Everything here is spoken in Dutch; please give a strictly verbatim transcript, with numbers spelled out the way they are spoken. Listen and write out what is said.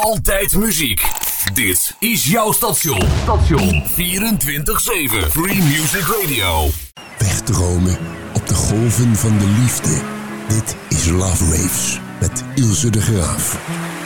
Altijd muziek. Dit is jouw station. Station vierentwintig zeven. Free Music Radio. Wegdromen op de golven van de liefde. Dit is Love Waves met Ilse de Graaf.